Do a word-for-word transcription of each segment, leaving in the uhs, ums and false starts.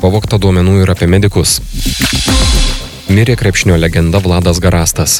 Pavogta duomenų ir apie medikus. Mirė krepšinio legenda Vladas Garastas.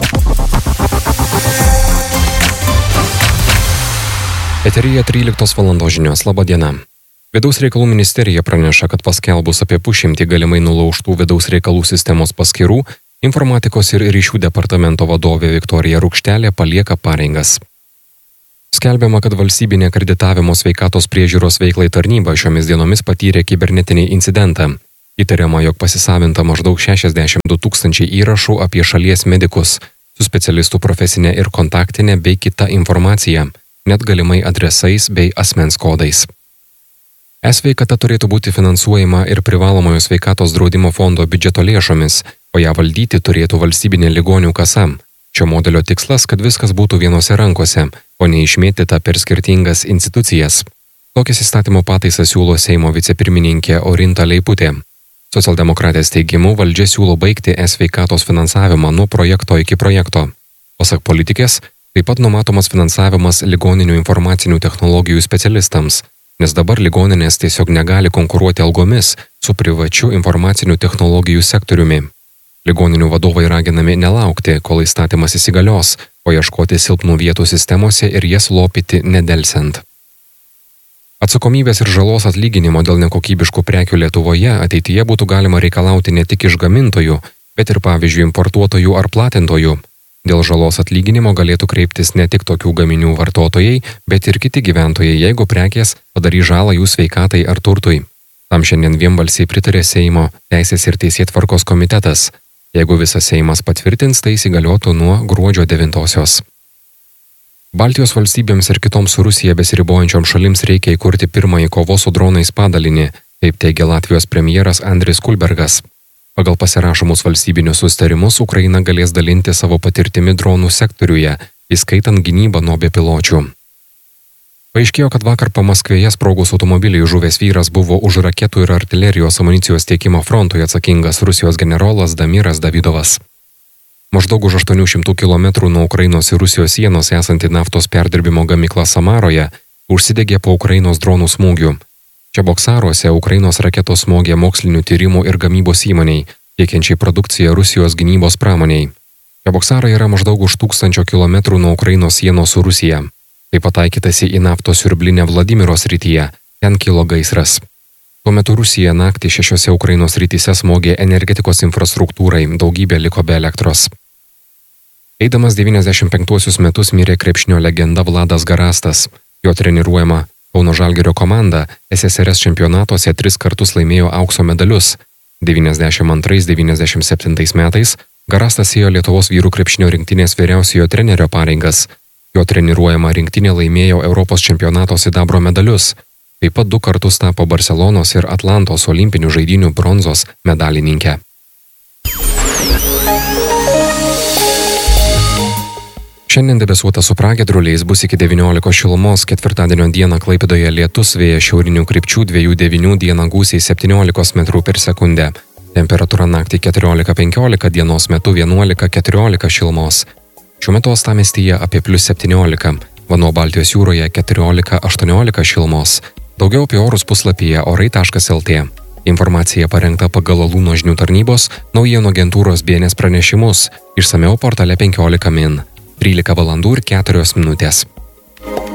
Eteryje tryliktos valandos žinios. Labą dieną. Vidaus reikalų ministerija praneša, kad paskelbus apie pusšimtį galimai nulaužtų vidaus reikalų sistemos paskyrų, informatikos ir ryšių departamento vadovė Viktorija Rukštelė palieka pareigas. Skelbiama, kad valstybinė akreditavimo sveikatos priežiūros veiklai tarnyba šiomis dienomis patyrė kibernetinį incidentą. Įtariama, jog pasisavinta maždaug šešiasdešimt du tūkstančiai įrašų apie šalies medikus su specialistų profesinė ir kontaktinė bei kita informacija, net galimai adresais bei asmens kodais. E-sveikata turėtų būti finansuojama ir privalomojo sveikatos draudimo fondo biudžeto lėšomis, o ją valdyti turėtų valstybinė ligonių kasa. Šio modelio tikslas, kad viskas būtų vienose rankose, o ne išmėtyta per skirtingas institucijas. Tokias įstatymo pataisas siūlo Seimo vicepirmininkė Orinta Leiputė. Socialdemokratės teigimu, valdžia siūlo baigti e-sveikatos finansavimą nuo projekto iki projekto. Pasak politikės, taip pat numatomas finansavimas ligoninių informacinių technologijų specialistams, nes dabar ligoninės tiesiog negali konkuruoti algomis su privačiu informacinių technologijų sektoriumi. Ligoninių vadovai raginami nelaukti, kol įstatymas įsigalios, o ieškoti silpnų vietų sistemose ir jas lopyti nedelsiant. Atsakomybės ir žalos atlyginimo dėl nekokybiškų prekių Lietuvoje ateityje būtų galima reikalauti ne tik iš gamintojų, bet ir pavyzdžiui importuotojų ar platintojų. Dėl žalos atlyginimo galėtų kreiptis ne tik tokių gaminių vartotojai, bet ir kiti gyventojai, jeigu prekės padarys žalą jų sveikatai ar turtui. Tam šiandien vienbalsiai pritarė Seimo Teisės ir Teisėtvarkos komitetas. Jeigu visas Seimas patvirtins, tai įsigaliotų nuo gruodžio devintosios. Baltijos valstybėms ir kitoms su Rusija besiribojančioms šalims reikia įkurti pirmąjį kovos su dronais padalinį, taip teigia Latvijos premjeras Andris Kulbergas. Pagal pasirašomus valstybinius sustarimus Ukraina galės dalinti savo patirtimi dronų sektoriuje, įskaitant gynybą nuo bepiločių. Paaiškėjo, kad vakar Pamaskvėje sprogus automobiliui žuvęs vyras buvo už raketų ir artilerijos amunicijos tiekimą frontui atsakingas Rusijos generolas Damiras Davidovas. Maždaug už aštuonių šimtų kilometrų nuo Ukrainos ir Rusijos sienos esanti naftos perdirbimo gamykla Samaroje užsidegė po Ukrainos dronų smūgių. Čia Boksaruose Ukrainos raketos smogė mokslinių tyrimų ir gamybos įmoniai, tiekiančiai produkciją Rusijos gynybos pramoniai. Čia Boksarai yra maždaug už tūkstančio kilometrų nuo Ukrainos sienos su Rusija. Taip pataikytasi į naftos siurblinę Vladimiro srityje, ten kilo gaisras. Tuo metu Rusija naktį šešiose Ukrainos srityse smogė energetikos infrastruktūrai, daugybė liko be elektros. Eidamas devyniasdešimt penktuosius metus mirė krepšinio legenda Vladas Garastas. Jo treniruojama Kauno Žalgirio komanda S S R S čempionatuose tris kartus laimėjo aukso medalius. devyniasdešimt antrais devyniasdešimt septintais metais Garastas ėjo Lietuvos vyrų krepšinio rinktinės vyriausiojo trenerio pareigas. Jo treniruojama rinktinė laimėjo Europos čempionato sidabro medalius. Taip pat du kartus tapo Barselonos ir Atlantos olimpinių žaidynių bronzos medalininkė. Šiandien debesuota su pragiedruliais, bus iki devyniolikos šilumos, ketvirtadienio dieną Klaipėdoje lietus, vėjas šiaurinių krypčių dviejų devynių, dieną gūsiai septyniolikos metrų per sekundę. Temperatūra naktį keturiolika penkiolika, dienos metu vienuolika keturiolika šilumos. Šiuo metu uostamiestyje apie plius septyniolika, Vanduo Baltijos jūroje keturiolika aštuoniolika šilumos. Daugiau apie orus puslapyje orai taškas el tė. Informacija parengta pagal Alūno žinių tarnybos naujienų agentūros B N S pranešimus, išsamiau portale penkiolika min. trylika valandų ir keturios minutės.